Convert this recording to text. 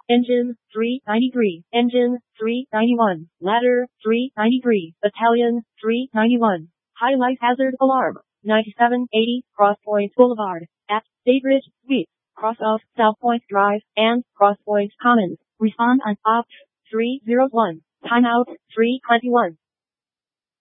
Engine 393. Engine 391. Ladder 393. Battalion 391. High life hazard alarm. 9780 Cross Point Boulevard. At Statebridge Suites. Cross of South Point Drive and Cross Point Commons. Respond on Opt 301. Timeout 321.